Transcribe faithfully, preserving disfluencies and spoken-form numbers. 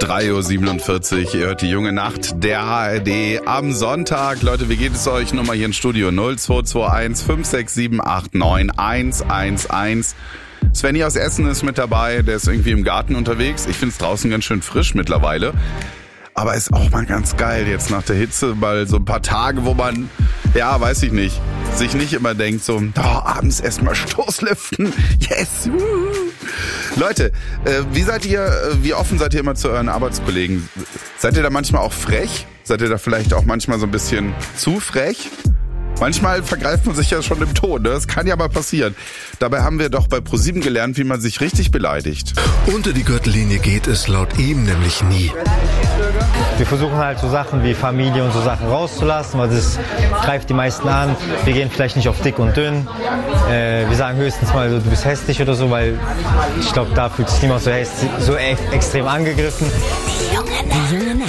drei Uhr siebenundvierzig, ihr hört die junge Nacht der H R D am Sonntag. Leute, wie geht es euch? Nummer hier im Studio null zwei zwei eins fünf sechs sieben acht neun eins eins eins. Svenny aus Essen ist mit dabei, der ist irgendwie im Garten unterwegs. Ich finde es draußen ganz schön frisch mittlerweile. Aber ist auch mal ganz geil jetzt nach der Hitze, mal so ein paar Tage, wo man, ja, weiß ich nicht, sich nicht immer denkt so, oh, abends erstmal Stoßlüften, yes. Leute, äh, wie seid ihr, wie offen seid ihr immer zu euren Arbeitskollegen? Seid ihr da manchmal auch frech? Seid ihr da vielleicht auch manchmal so ein bisschen zu frech? Manchmal vergreift man sich ja schon im Ton, ne? Das kann ja mal passieren. Dabei haben wir doch bei ProSieben gelernt, wie man sich richtig beleidigt. Unter die Gürtellinie geht es laut ihm nämlich nie. Wir versuchen halt so Sachen wie Familie und so Sachen rauszulassen, weil das greift die meisten an. Wir gehen vielleicht nicht auf dick und dünn. Äh, wir sagen höchstens mal, so, du bist hässlich oder so, weil ich glaube, da fühlt sich niemand so, hässlich, so e- extrem angegriffen. Die junge Nacht.